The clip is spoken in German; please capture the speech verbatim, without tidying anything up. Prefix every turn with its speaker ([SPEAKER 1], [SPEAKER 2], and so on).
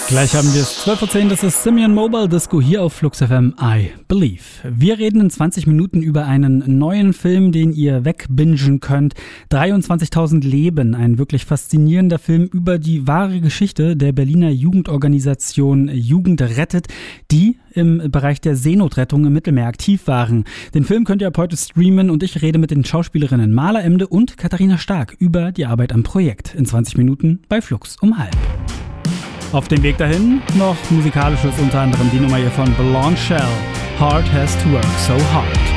[SPEAKER 1] Gleich haben wir es zwölf vor zehn, das ist Simian Mobile Disco hier auf Flux F M, I Believe. Wir reden in zwanzig Minuten über einen neuen Film, den ihr wegbingen könnt. dreiundzwanzigtausend Leben, ein wirklich faszinierender Film über die wahre Geschichte der Berliner Jugendorganisation Jugend rettet, die im Bereich der Seenotrettung im Mittelmeer aktiv waren. Den Film könnt ihr ab heute streamen und ich rede mit den Schauspielerinnen Marla Emde und Katharina Stark über die Arbeit am Projekt. In zwanzig Minuten bei Flux um halb. Auf dem Weg dahin noch Musikalisches, unter anderem die Nummer hier von Blonde Shell, Heart Has to Work So Hard.